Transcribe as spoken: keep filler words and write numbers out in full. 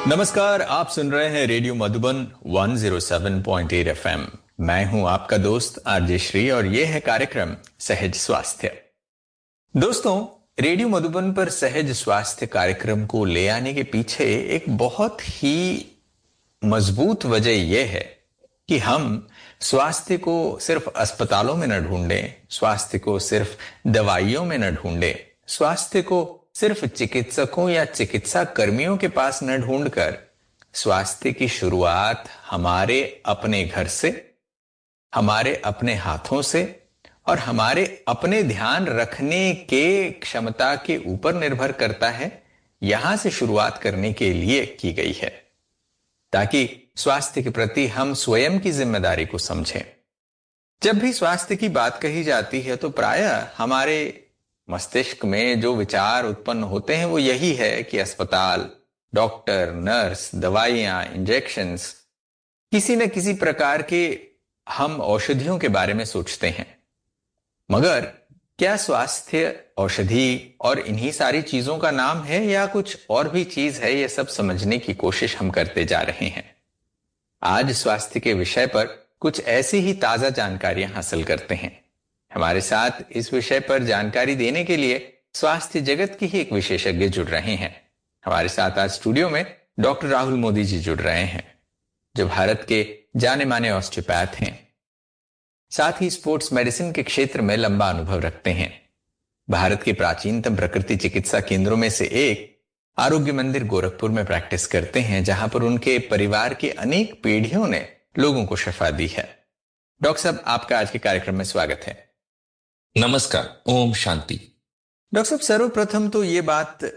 नमस्कार, आप सुन रहे हैं रेडियो मधुबन एक सौ सात पॉइंट आठ एफएम। मैं हूं आपका दोस्त आरजे श्री और यह है कार्यक्रम सहज स्वास्थ्य। दोस्तों, रेडियो मधुबन पर सहज स्वास्थ्य कार्यक्रम को ले आने के पीछे एक बहुत ही मजबूत वजह यह है कि हम स्वास्थ्य को सिर्फ अस्पतालों में न ढूंढें, स्वास्थ्य को सिर्फ दवाइयों में न ढूंढें, स्वास्थ्य को सिर्फ चिकित्सकों या चिकित्सा कर्मियों के पास न ढूंढकर स्वास्थ्य की शुरुआत हमारे अपने घर से, हमारे अपने हाथों से और हमारे अपने ध्यान रखने के क्षमता के ऊपर निर्भर करता है, यहां से शुरुआत करने के लिए की गई है, ताकि स्वास्थ्य के प्रति हम स्वयं की जिम्मेदारी को समझें। जब भी स्वास्थ्य की बात कही जाती है तो प्रायः हमारे मस्तिष्क में जो विचार उत्पन्न होते हैं वो यही है कि अस्पताल, डॉक्टर, नर्स, दवाइयां, इंजेक्शंस, किसी न किसी प्रकार के हम औषधियों के बारे में सोचते हैं। मगर क्या स्वास्थ्य औषधि और इन्हीं सारी चीजों का नाम है या कुछ और भी चीज है? यह सब समझने की कोशिश हम करते जा रहे हैं। आज स्वास्थ्य के विषय पर कुछ ऐसी ही ताजा जानकारियां हासिल करते हैं। हमारे साथ इस विषय पर जानकारी देने के लिए स्वास्थ्य जगत की ही एक विशेषज्ञ जुड़ रहे हैं। हमारे साथ आज स्टूडियो में डॉक्टर राहुल मोदी जी जुड़ रहे हैं, जो भारत के जाने माने ऑस्टियोपैथ हैं। साथ ही स्पोर्ट्स मेडिसिन के क्षेत्र में लंबा अनुभव रखते हैं। भारत के प्राचीनतम प्रकृति चिकित्सा केंद्रों में से एक आरोग्य मंदिर गोरखपुर में प्रैक्टिस करते हैं, जहां पर उनके परिवार की अनेक पीढ़ियों ने लोगों को शिफा दी है। डॉक्टर साहब, आपका आज के कार्यक्रम में स्वागत है। नमस्कार, ओम शांति। डॉक्टर साहब, सर्वप्रथम तो ये बात